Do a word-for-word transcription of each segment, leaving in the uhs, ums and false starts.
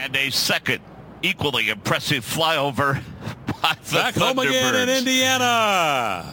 And a second equally impressive flyover by the Back home again in Indiana.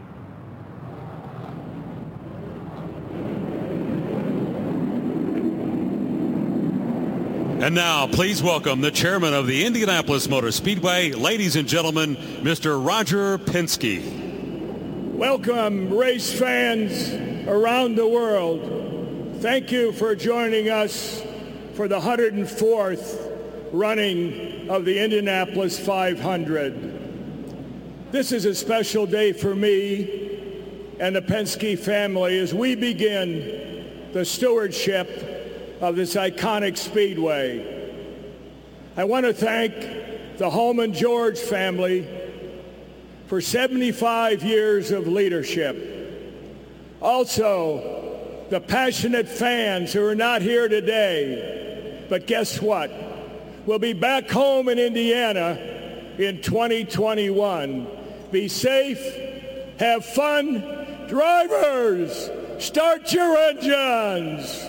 And now, please welcome the chairman of the Indianapolis Motor Speedway, ladies and gentlemen, Mister Roger Penske. Welcome, race fans around the world. Thank you for joining us for the one hundred fourth running of the Indianapolis five hundred. This is a special day for me and the Penske family as we begin the stewardship of this iconic speedway. I want to thank the Holman George family for seventy-five years of leadership. Also, the passionate fans who are not here today, but guess what? We'll be back home in Indiana in twenty twenty-one. Be safe, have fun. Drivers, start your engines.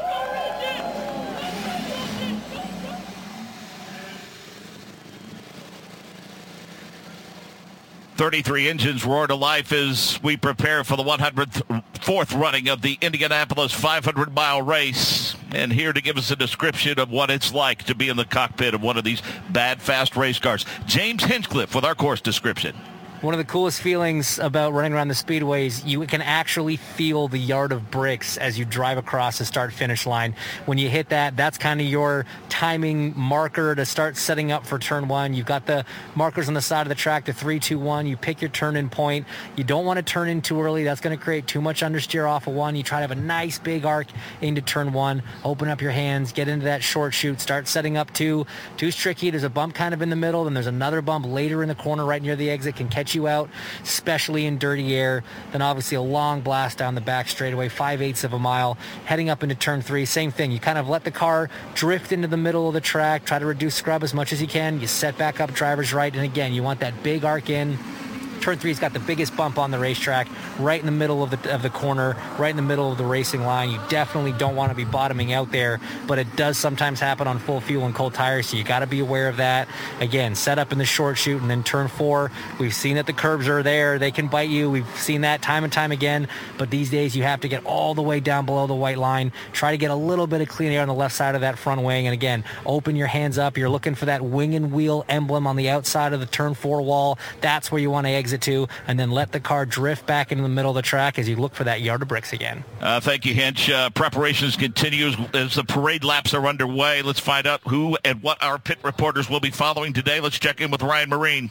thirty-three engines roar to life as we prepare for the one hundred fourth running of the Indianapolis five hundred mile race. And here to give us a description of what it's like to be in the cockpit of one of these bad, fast race cars, James Hinchcliffe with our course description. One of the coolest feelings about running around the speedways, you can actually feel the yard of bricks as you drive across the start-finish line. When you hit that, that's kind of your timing marker to start setting up for turn one. You've got the markers on the side of the track, the three, two, one. You pick your turn-in point. You don't want to turn in too early. That's going to create too much understeer off of one. You try to have a nice big arc into turn one. Open up your hands, get into that short chute, start setting up two. Two's tricky. There's a bump kind of in the middle, and there's another bump later in the corner right near the exit can catch you out, especially in dirty air. Then obviously a long blast down the back straightaway, five-eighths of a mile, heading up into turn three. Same thing. You kind of let the car drift into the middle of the track, try to reduce scrub as much as you can. You set back up driver's right, and again, you want that big arc in. Turn three's got the biggest bump on the racetrack, right in the middle of the of the corner, right in the middle of the racing line. You definitely don't want to be bottoming out there, but it does sometimes happen on full fuel and cold tires, so you got to be aware of that. Again, set up in the short chute, and then turn four. We've seen that the curbs are there. They can bite you. We've seen that time and time again, but these days you have to get all the way down below the white line. Try to get a little bit of clean air on the left side of that front wing, and again, open your hands up. You're looking for that wing and wheel emblem on the outside of the turn four wall. That's where you want to exit to, and then let the car drift back into the middle of the track as you look for that yard of bricks again. Uh, thank you, Hinch. Uh, preparations continue as the parade laps are underway. Let's find out who and what our pit reporters will be following today. Let's check in with Ryan Marine.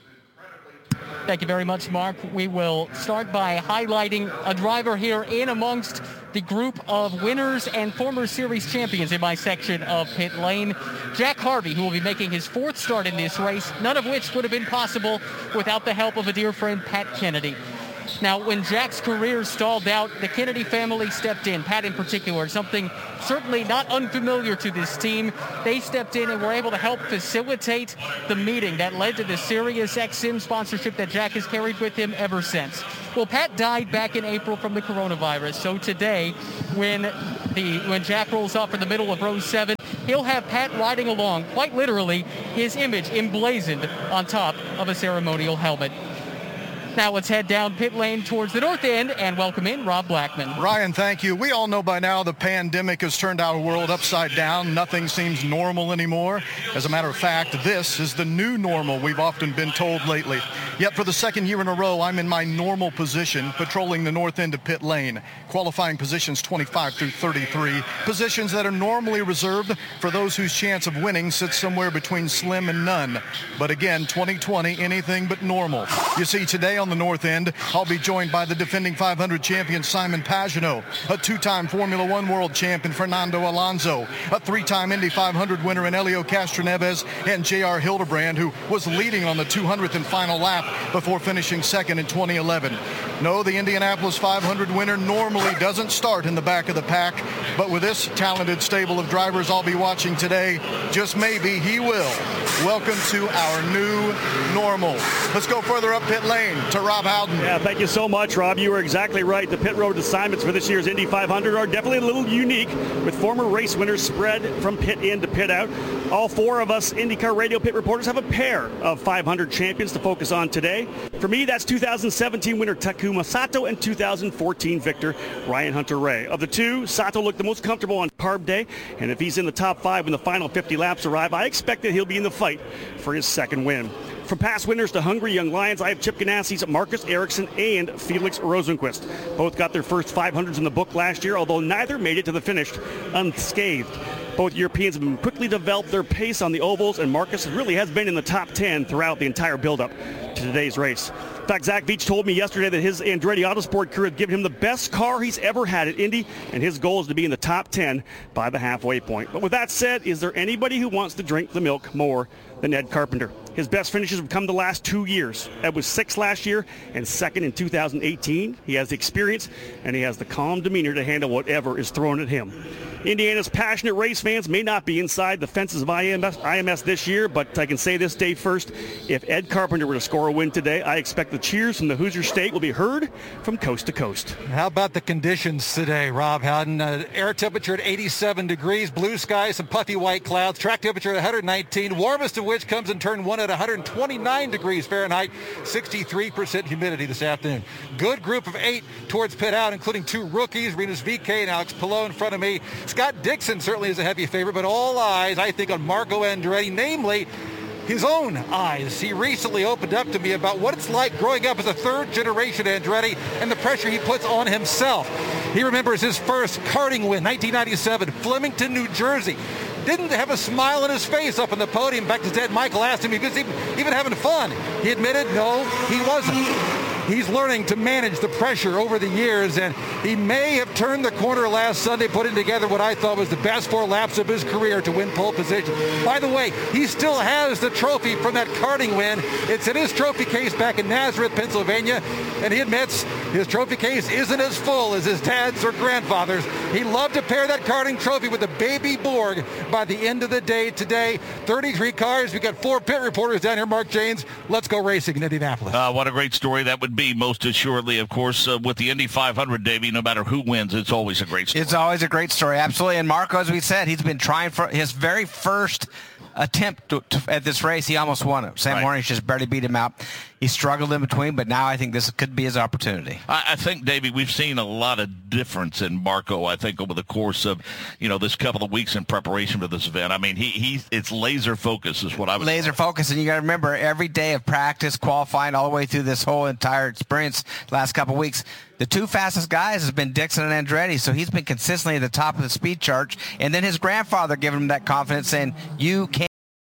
Thank you very much, Mark. We will start by highlighting a driver here in amongst the group of winners and former series champions in my section of pit lane. Jack Harvey, who will be making his fourth start in this race, none of which would have been possible without the help of a dear friend, Pat Kennedy. Now, when Jack's career stalled out, the Kennedy family stepped in, Pat in particular, something certainly not unfamiliar to this team. They stepped in and were able to help facilitate the meeting that led to the Sirius X M sponsorship that Jack has carried with him ever since. Well, Pat died back in April from the coronavirus, so today, when the when Jack rolls off in the middle of row seven, he'll have Pat riding along, quite literally, his image emblazoned on top of a ceremonial helmet. Now let's head down pit lane towards the north end and welcome in Rob Blackman. Ryan, thank you. We all know by now the pandemic has turned our world upside down. Nothing seems normal anymore. As a matter of fact, this is the new normal we've often been told lately. Yet for the second year in a row, I'm in my normal position, patrolling the north end of pit lane, qualifying positions twenty-five through thirty-three, positions that are normally reserved for those whose chance of winning sits somewhere between slim and none. But again, twenty twenty, anything but normal. You see, today on the north end, I'll be joined by the defending five hundred champion Simon Pagenaud, a two-time Formula One world champion Fernando Alonso, a three-time Indy five hundred winner in Helio Castroneves, and J R Hildebrand, who was leading on the two hundredth and final lap before finishing second in twenty eleven. No, the Indianapolis five hundred winner normally doesn't start in the back of the pack, but with this talented stable of drivers I'll be watching today, just maybe he will. Welcome to our new normal. Let's go further up pit lane to Rob Howden. Yeah, thank you so much, Rob. You were exactly right. The pit road assignments for this year's Indy five hundred are definitely a little unique, with former race winners spread from pit in to pit out. All four of us IndyCar Radio Pit reporters have a pair of five hundred champions to focus on today. For me, that's two thousand seventeen winner Takuma Sato and two thousand fourteen victor Ryan Hunter-Reay. Of the two, Sato looked the most comfortable on carb day, and if he's in the top five when the final fifty laps arrive, I expect that he'll be in the fight for his second win. From past winners to hungry young lions, I have Chip Ganassi's Marcus Ericsson and Felix Rosenqvist. Both got their first five hundreds in the book last year, although neither made it to the finish unscathed. Both Europeans have been quickly developed their pace on the ovals, and Marcus really has been in the top ten throughout the entire build-up to today's race. In fact, Zach Veach told me yesterday that his Andretti Autosport crew had given him the best car he's ever had at Indy, and his goal is to be in the top ten by the halfway point. But with that said, is there anybody who wants to drink the milk more than Ed Carpenter? His best finishes have come the last two years. Ed was sixth last year and second in two thousand eighteen. He has the experience, and he has the calm demeanor to handle whatever is thrown at him. Indiana's passionate race fans may not be inside the fences of I M S, I M S this year, but I can say this day first, if Ed Carpenter were to score a win today, I expect the cheers from the Hoosier State will be heard from coast to coast. How about the conditions today, Rob Howden? Uh, air temperature at eighty-seven degrees, blue skies, some puffy white clouds, track temperature at one hundred nineteen, warmest of which comes in turn one at one hundred twenty-nine degrees Fahrenheit, sixty-three percent humidity this afternoon. Good group of eight towards pit out, including two rookies, Rinus V K and Alex Palou in front of me. Scott Dixon certainly is a heavy favorite, but all eyes, I think, on Marco Andretti, namely his own eyes. He recently opened up to me about what it's like growing up as a third-generation Andretti and the pressure he puts on himself. He remembers his first karting win, nineteen ninety-seven, Flemington, New Jersey. Didn't have a smile on his face up on the podium. In fact, his dad Michael asked him if he was even, even having fun. He admitted, no, he wasn't. He's learning to manage the pressure over the years, and he may have turned the corner last Sunday, putting together what I thought was the best four laps of his career to win pole position. By the way, he still has the trophy from that karting win. It's in his trophy case back in Nazareth, Pennsylvania, and he admits his trophy case isn't as full as his dad's or grandfather's. He loved to pair that karting trophy with a baby Borg by the end of the day today. thirty-three cars. We got four pit reporters down here. Mark Janes, let's go racing in Indianapolis. Uh, what a great story that would be. Most assuredly, of course, uh, with the Indy five hundred, Davey, no matter who wins, it's always a great story. It's always a great story, absolutely. And Marco, as we said, he's been trying for his very first attempt to, to, at this race. He almost won it. Sam Right. Hornish just barely beat him out. He struggled in between, but now I think this could be his opportunity. I, I think, Davey, we've seen a lot of difference in Marco, I think, over the course of, you know, this couple of weeks in preparation for this event. I mean, he, he it's laser focus is what I would Laser focus, and you got to remember, every day of practice, qualifying, all the way through this whole entire experience last couple of weeks, the two fastest guys has been Dixon and Andretti, so he's been consistently at the top of the speed chart, and then his grandfather giving him that confidence, saying, you can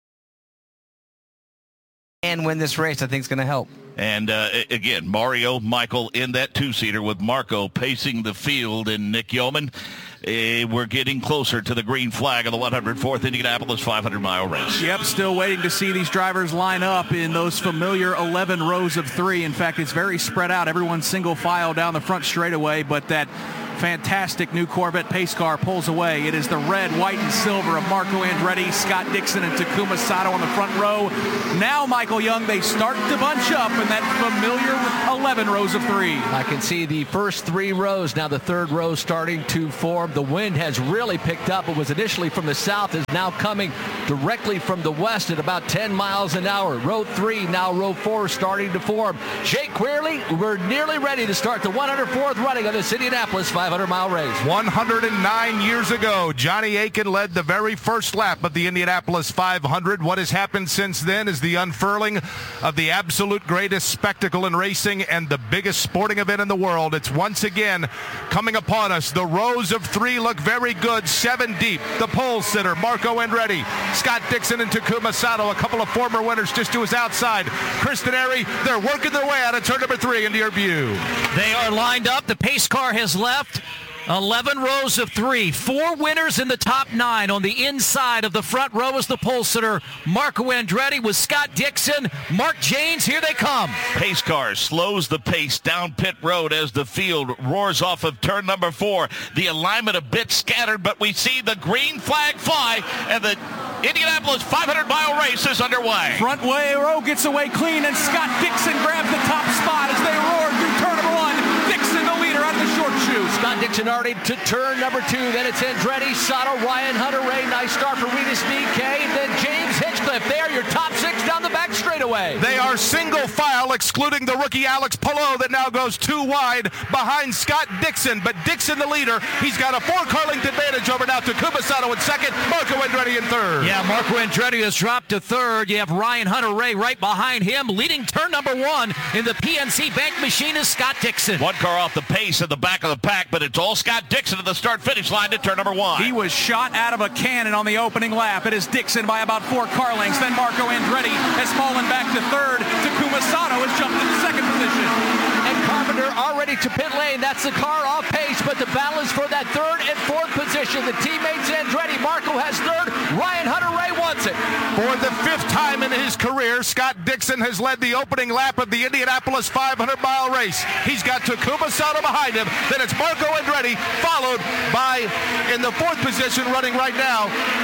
and win this race. I think it's going to help. And uh, again, Mario, Michael in that two-seater with Marco pacing the field, and Nick Yeoman. Uh, we're getting closer to the green flag of the one hundred fourth Indianapolis five hundred mile race. Yep, still waiting to see these drivers line up in those familiar eleven rows of three. In fact, it's very spread out. Everyone's single file down the front straightaway, but that fantastic new Corvette pace car pulls away. It is the red, white, and silver of Marco Andretti, Scott Dixon, and Takuma Sato on the front row. Now, Michael Young, they start to bunch up in that familiar eleven rows of three. I can see the first three rows. Now the third row starting to form. The wind has really picked up. It was initially from the south, is now coming directly from the west at about ten miles an hour. Row three, now row four starting to form. Jake Queerley, we're nearly ready to start the one hundred fourth running of this Indianapolis five hundred mile race. one hundred nine years ago, Johnny Aiken led the very first lap of the Indianapolis five hundred. What has happened since then is the unfurling of the absolute greatest spectacle in racing and the biggest sporting event in the world. It's once again coming upon us. The rows of three look very good, seven deep. The pole sitter, Marco Andretti, Scott Dixon, and Takuma Sato, a couple of former winners just to his outside. Kristen Airy, they're working their way out of turn number three into your view. They are lined up. The pace car has left. eleven rows of three. Four winners in the top nine. On the inside of the front row is the pole sitter, Marco Andretti with Scott Dixon. Mark Jaynes, here they come. Pace car slows the pace down pit road as the field roars off of turn number four. The alignment a bit scattered, but we see the green flag fly, and the Indianapolis five hundred mile race is underway. Front way row gets away clean, and Scott Dixon grabs the top spot as they roar through turn number one. Dixon, the leader on the short shoe. Scott Dixon already to turn number two. Then it's Andretti, Sato, Ryan Hunter-Reay. Nice start for Rinus V K. Then James Hinchcliffe. They are your top six down the back straightaway. They are single file, excluding the rookie Alex Palou that now goes two wide behind Scott Dixon. But Dixon, the leader, he's got a four-car length advantage over now to Takuma Sato in second, Marco Andretti in third. Yeah, Marco Andretti has dropped to third. You have Ryan Hunter-Reay right behind him. Leading turn number one in the P N C Bank machine is Scott Dixon. One car off the pace at the back of the pack, but it's all Scott Dixon at the start-finish line to turn number one. He was shot out of a cannon on the opening lap. It is Dixon by about four car lengths. Then Marco Andretti has fallen back to third. Takuma Sato has jumped into second position. And Carpenter already to pit lane. That's the car off pace, but the battle is for that third and fourth position. The teammates Andretti. Marco has third. Ryan Hunter-Reay wants it. For the fifth time in his career, Scott Dixon has led the opening lap of the Indianapolis five hundred mile race. He's got Takuma Sato behind him. Then it's Marco Andretti, followed by, in the fourth position, running right now,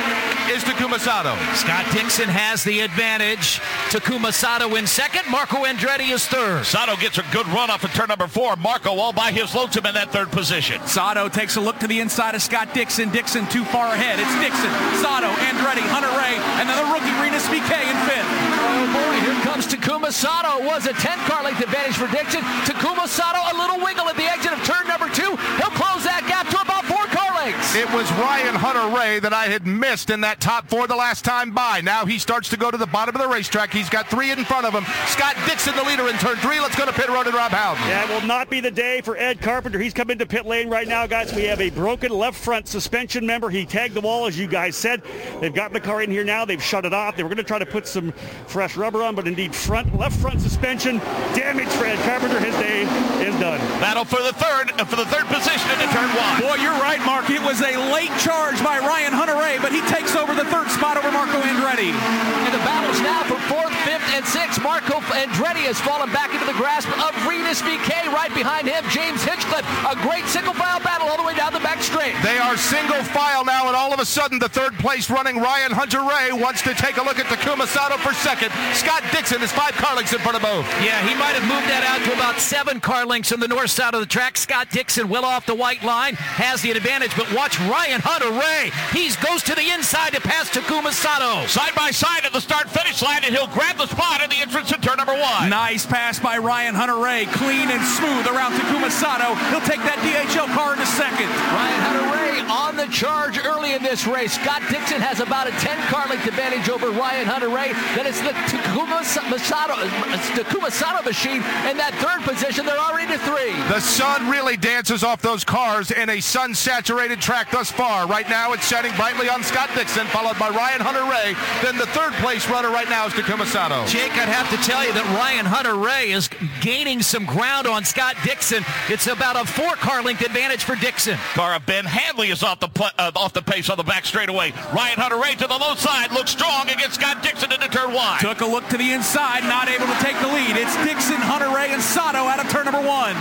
is Takuma Sato. Scott Dixon has the advantage. Takuma Sato in second. Marco Andretti is third. Sato gets a good run off of turn number four. Marco all by his lonesome in that third position. Sato takes a look to the inside of Scott Dixon. Dixon too far ahead. It's Dixon, Sato, Andretti, Hunter-Reay, and then the rookie Rinus V K in fifth. Oh boy, here comes Takuma Sato. It was a ten car length advantage for Dixon. Takuma Sato, a little wiggle at the exit of turn number two. He'll close that gap to about four car lengths. It was Ryan Hunter-Reay that I had missed in that top four the last time by. Now he starts to go to the bottom of the racetrack. He's got three in front of him. Scott Dixon, the leader in turn three. Let's go to pit road and Rob Howden. Yeah, it will not be the day for Ed Carpenter. He's come into pit lane right now, guys. We have a broken left front suspension member. He tagged the wall, as you guys said. They've gotten the car in here now. They've shut it off. They were going to try to put some fresh rubber on, but indeed front left front suspension damage for Ed Carpenter. His day is done. Battle for the third for the third position into turn one. Boy, you're right, Mark. It was a late charge by Ryan Hunter-Reay, but he takes over the third spot over Marco Andretti. And the battle's now for fourth, fifth, and sixth. Marco Andretti has fallen back into the grasp of Rinus V K. Right behind him, James Hinchcliffe. A great single file battle all the way down the back straight. They are single file now, and all of a sudden the third place running Ryan Hunter-Reay wants to take a look at Takuma Sato for second. Scott Dixon is five car lengths in front of both. Yeah, he might have moved that out to about seven car lengths on the north side of the track. Scott Dixon well off the white line, has the advantage, but watch Ryan Hunter-Reay. He goes to the inside to pass Takuma Sato. Side by side at the start-finish line, and he'll grab the spot in the entrance to turn number one. Nice pass by Ryan Hunter-Reay. Clean and smooth around Takuma Sato. He'll take that D H L car into second. Ryan Hunter-Reay on the charge early in this race. Scott Dixon has about a ten car length advantage over Ryan Hunter-Reay. Then it's the Takuma Sato, Takuma Sato machine in that third position. They're already to three. The sun really dances off those cars in a sun-saturated track thus far. Right now it's shining brightly on Scott Dixon, followed by Ryan Hunter-Reay. Then the third place runner right now is Takuma Sato. Jake, I'd have to tell you that Ryan Hunter-Reay is gaining some ground on Scott Dixon. It's about a four-car length advantage for Dixon. Car of Ben Hanley is off the pl- uh, off the pace on the back straightaway. Ryan Hunter-Reay to the low side, looks strong against Scott Dixon into turn one. Took a look to the inside, not able to take the lead. It's Dixon, Hunter-Reay, and Sato out of turn number one.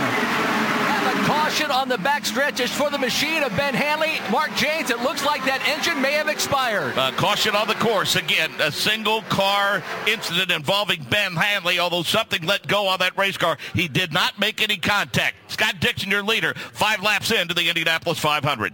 And the caution on the back stretch is for the machine of Ben Hanley. Mark Jaynes, it looks like that engine may have expired. Uh, caution on the course. Again, a single car incident involving Ben Hanley, although something let go on that race car. He did not make any contact. Scott Dixon, your leader, five laps into the Indianapolis five hundred.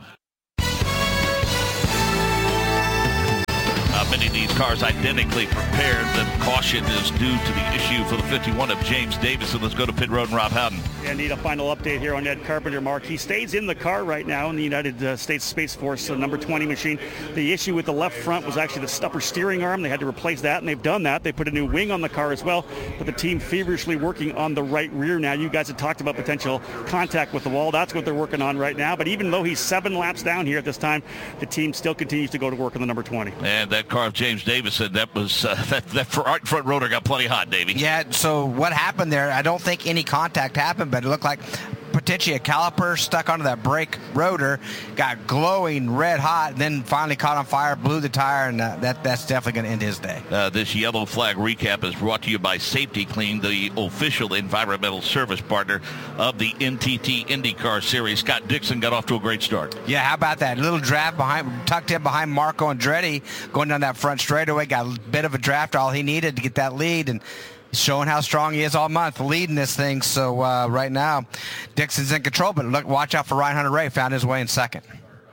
Uh, many of these cars identically prepared. The caution is due to the issue for the fifty-one of James Davison. Let's go to pit road and Rob Howden. Yeah, need a final update here on Ed Carpenter, Mark. He stays in the car right now in the United uh, States Space Force uh, number twenty machine. The issue with the left front was actually the upper steering arm. They had to replace that, and they've done that. They put a new wing on the car as well, but the team feverishly working on the right rear now. You guys had talked about potential contact with the wall. That's what they're working on right now. But even though he's seven laps down here at this time, the team still continues to go to work on the number twenty. And that car of James Davison, that was uh, that, that front rotor got plenty hot, Davey. Yeah, so what happened there, I don't think any contact happened, but it looked like potentially a caliper stuck onto that brake rotor, got glowing red hot, and then finally caught on fire, blew the tire, and uh, that that's definitely going to end his day. Uh, this yellow flag recap is brought to you by Safety Clean, the official environmental service partner of the N T T IndyCar Series. Scott Dixon got off to a great start. Yeah, how about that little draft behind, tucked in behind Marco Andretti, going down that front straightaway, got a bit of a draft, all he needed to get that lead, and showing how strong he is all month, leading this thing. So uh, right now, Dixon's in control, but look, watch out for Ryan Hunter-Reay, found his way in second.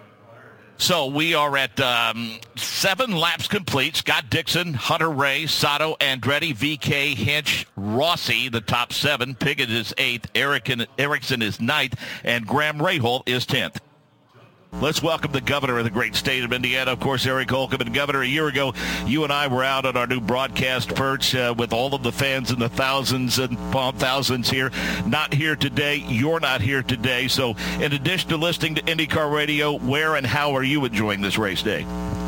So we are at um, seven laps complete. Scott Dixon, Hunter-Reay, Sato, Andretti, V K, Hinch, Rossi, the top seven. Piggott is eighth. Ericsson, Ericsson is ninth. And Graham Rahal is tenth. Let's welcome the governor of the great state of Indiana, of course, Eric Holcomb. And Governor, a year ago, you and I were out on our new broadcast perch uh, with all of the fans and the thousands and thousands here. Not here today. You're not here today. So in addition to listening to IndyCar Radio, where and how are you enjoying this race day?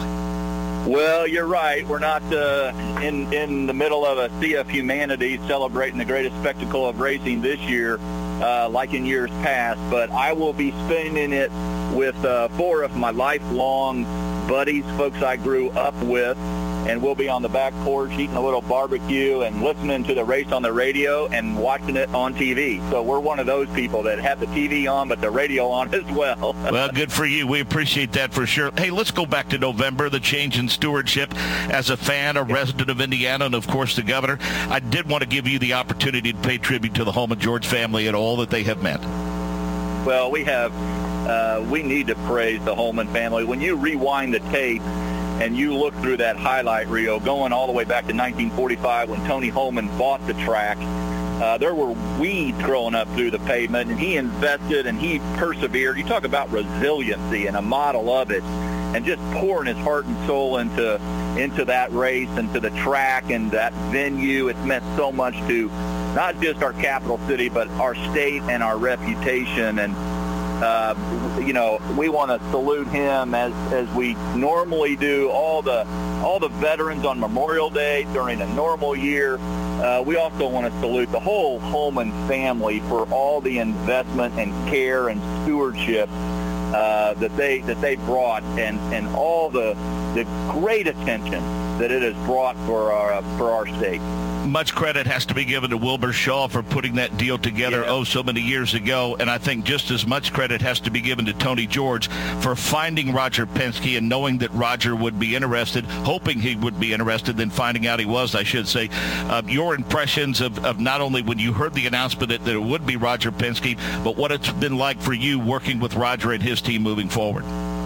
Well, you're right. We're not uh, in, in the middle of a sea of humanity celebrating the greatest spectacle of racing this year uh, like in years past, but I will be spending it with uh, four of my lifelong buddies, folks I grew up with, and we'll be on the back porch eating a little barbecue and listening to the race on the radio and watching it on T V. So we're one of those people that have the T V on but the radio on as well. Well, good for you. We appreciate that for sure. Hey, let's go back to November, the change in stewardship. As a fan, a resident of Indiana, and of course the governor, I did want to give you the opportunity to pay tribute to the Holman George family and all that they have meant. Well, we have, uh, we need to praise the Holman family. When you rewind the tape and you look through that highlight reel going all the way back to nineteen forty-five when Tony Holman bought the track, uh, there were weeds growing up through the pavement, and he invested and he persevered. You talk about resiliency and a model of it, and just pouring his heart and soul into into that race and to the track and that venue. It's meant so much to not just our capital city, but our state and our reputation. And Uh, you know, we want to salute him as, as we normally do all the all the veterans on Memorial Day during a normal year. Uh, we also want to salute the whole Holman family for all the investment and care and stewardship uh, that they that they brought, and, and all the the great attention that it has brought for our uh, for our state. Much credit has to be given to Wilbur Shaw for putting that deal together yeah. oh so many years ago, and I think just as much credit has to be given to Tony George for finding Roger Penske and knowing that Roger would be interested, hoping he would be interested, then finding out he was, I should say. Uh, your impressions of, of not only when you heard the announcement that, that it would be Roger Penske, but what it's been like for you working with Roger and his team moving forward.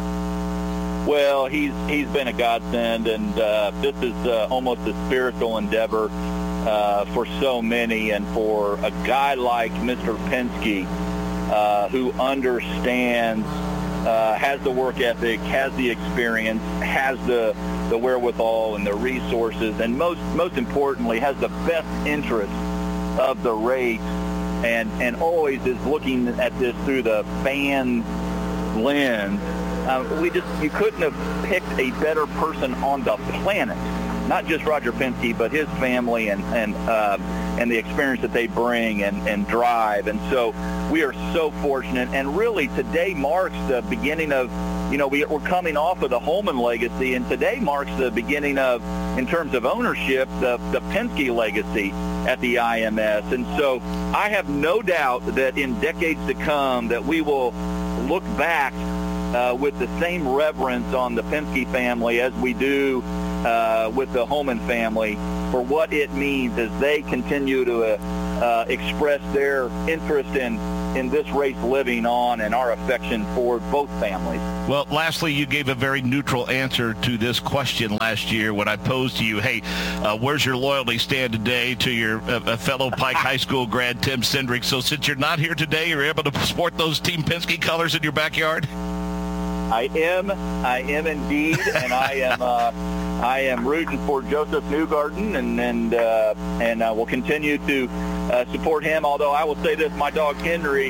Well, he's he's been a godsend, and uh, this is uh, almost a spiritual endeavor uh, for so many, and for a guy like Mister Penske, uh, who understands, uh, has the work ethic, has the experience, has the the wherewithal and the resources, and most most importantly, has the best interest of the race, and and always is looking at this through the fan lens. Um, we just, you couldn't have picked a better person on the planet, not just Roger Penske, but his family and and uh, and the experience that they bring and, and drive. And so we are so fortunate. And really, today marks the beginning of, you know, we, we're coming off of the Holman legacy, and today marks the beginning of, in terms of ownership, the, the Penske legacy at the I M S. And so I have no doubt that in decades to come that we will look back Uh, with the same reverence on the Penske family as we do uh, with the Holman family for what it means as they continue to uh, uh, express their interest in, in this race living on, and our affection for both families. Well, lastly, you gave a very neutral answer to this question last year when I posed to you, hey, uh, where's your loyalty stand today to your uh, fellow Pike High School grad, Tim Cindric? So since you're not here today, you're able to sport those Team Penske colors in your backyard? I am, I am indeed, and I am, uh, I am rooting for Joseph Newgarden, and and uh, and uh, will continue to uh, support him. Although I will say this, my dog Henry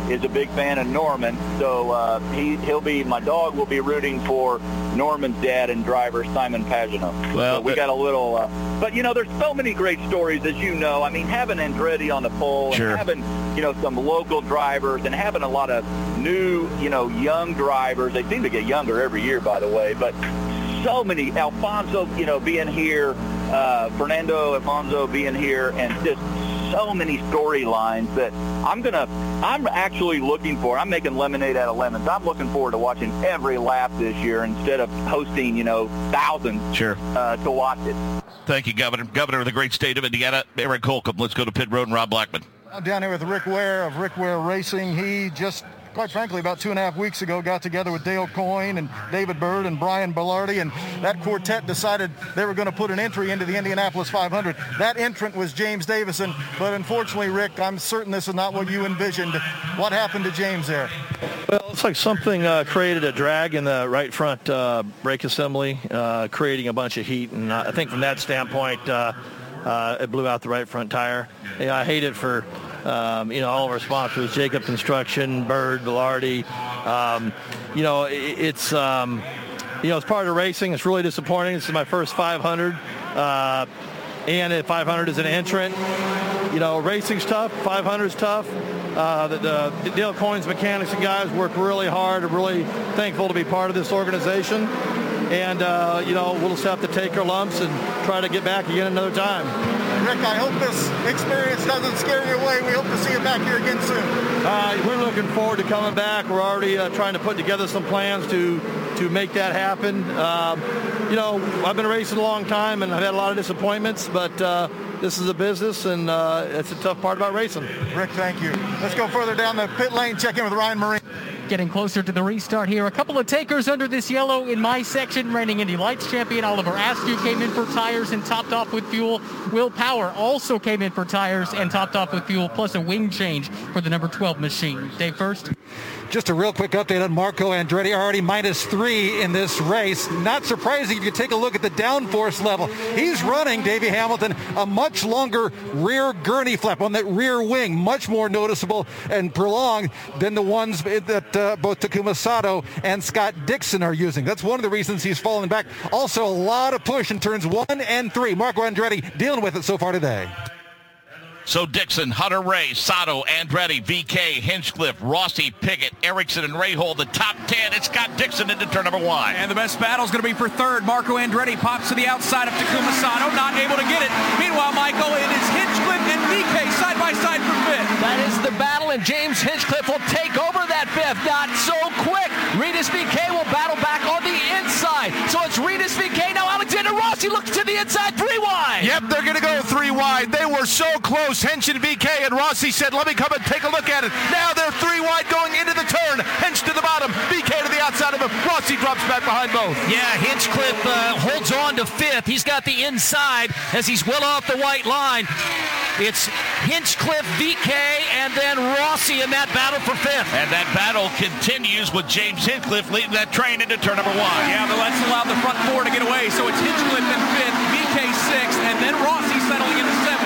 is a big fan of Norman. So uh, he, he'll be, my dog will be rooting for Norman's dad and driver, Simon Pagenaud. Well, so we got a little, uh, but you know, there's so many great stories, as you know. I mean, having Andretti on the pole, sure. and having, you know, some local drivers, and having a lot of new, you know, young drivers. They seem to get younger every year, by the way, but so many, Alfonso, you know, being here, uh, Fernando Alfonso being here, and just so many storylines that I'm going to, I'm actually looking for. I'm making lemonade out of lemons. I'm looking forward to watching every lap this year instead of hosting, you know, thousands sure. uh, to watch it. Thank you, Governor. Governor of the great state of Indiana, Eric Holcomb. Let's go to pit road and Rob Blackman. I'm down here with Rick Ware of Rick Ware Racing. He just, quite frankly, about two and a half weeks ago, got together with Dale Coyne and David Bird and Brian Bellardi, and that quartet decided they were going to put an entry into the Indianapolis five hundred. That entrant was James Davison, but unfortunately, Rick, I'm certain this is not what you envisioned. What happened to James there? Well, it's like something uh, created a drag in the right front uh, brake assembly, uh, creating a bunch of heat, and I think from that standpoint, uh, uh, it blew out the right front tire. Yeah, I hate it for Um, you know, all of our sponsors, Jacob Construction, Bird, Bellardi. Um, you know, it, it's, um, you know, it's part of racing. It's really disappointing. This is my first five hundred. Uh, and at five hundred is an entrant. You know, racing's tough. five hundred's tough. Uh, the, the Dale Coyne's mechanics and guys work really hard. I'm really thankful to be part of this organization. And, uh, you know, we'll just have to take our lumps and try to get back again another time. Rick, I hope this experience doesn't scare you away. We hope to see you back here again soon. Uh, we're looking forward to coming back. We're already uh, trying to put together some plans to to make that happen. Um, you know, I've been racing a long time, and I've had a lot of disappointments, but uh, this is a business, and uh, it's a tough part about racing. Rick, thank you. Let's go further down the pit lane, check in with Ryan Marine. Getting closer to the restart here. A couple of takers under this yellow in my section. Reigning Indy Lights champion Oliver Askew came in for tires and topped off with fuel. Will Power also came in for tires and topped off with fuel, plus a wing change for the number twelve machine. Dave first. Just a real quick update on Marco Andretti, already minus three in this race. Not surprising if you take a look at the downforce level. He's running, Davey Hamilton, a much longer rear gurney flap on that rear wing, much more noticeable and prolonged than the ones that uh, both Takuma Sato and Scott Dixon are using. That's one of the reasons he's fallen back. Also, a lot of push in turns one and three. Marco Andretti dealing with it so far today. So Dixon, Hunter Ray, Sato, Andretti, V K, Hinchcliffe, Rossi, Piggott, Erickson, and Rahal, the top ten. It's Scott Dixon into turn number one. And the best battle is going to be for third. Marco Andretti pops to the outside of Takuma Sato, not able to get it. Meanwhile, Michael, it is Hinchcliffe and V K side by side for fifth. That is the battle, and James Hinchcliffe will take over that fifth. Not so quick. Regis V K will battle back on the inside. So it's Regis V K. Now Alexander Rossi looks to the inside, three wide. Yep, they're going to go three wide. They were so close. Hench and V K, and Rossi said, let me come and take a look at it. Now they're three wide going into the turn. Hench to the bottom, V K to the outside of him. Rossi drops back behind both. Yeah, Hinchcliffe uh, holds on to fifth. He's got the inside as he's well off the white line. It's Hinchcliffe, V K, and then Rossi in that battle for fifth. And that battle continues with James Hinchcliffe leading that train into turn number one. Yeah, but let's allow the front four to get away. So it's Hinchcliffe in fifth, V K sixth, and then Rossi settling into seventh.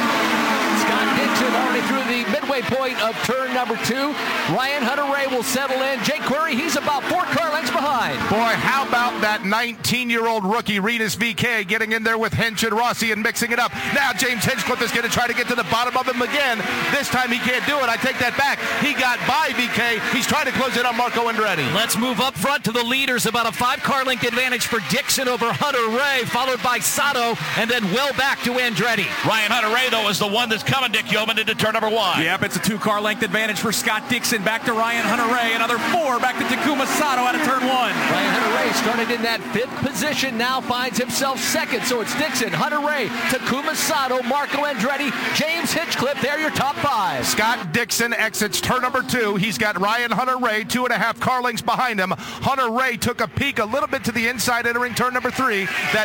Scott Dixon already through the midway point of turn number two. Ryan Hunter-Reay will settle in. Jake Query, he's about four car lengths behind. Boy, how about that nineteen-year-old rookie, Regis V K, getting in there with Hench and Rossi and mixing it up. Now James Hinchcliffe is going to try to get to the bottom of him again. This time he can't do it. I take that back. He got by V K. He's trying to close it on Marco Andretti. Let's move up front to the leaders. About a five-car length advantage for Dixon over Hunter-Reay, followed by Sato, and then well back to Andretti. Ryan Hunter-Reay, though, is the one that's coming, Dick Yeoman, into turn number one. Yep, it's a two-car length advantage for Scott Dixon. Back to Ryan Hunter-Reay. Another four back to Takuma Sato out of turn one. Ryan Hunter-Reay started in that fifth position, now finds himself second. So it's Dixon, Hunter-Reay, Takuma Sato, Marco Andretti, James Hinchcliffe. They're your top five. Scott Dixon exits turn number two. He's got Ryan Hunter-Reay two and a half car lengths behind him. Hunter-Reay took a peek a little bit to the inside entering turn number three. That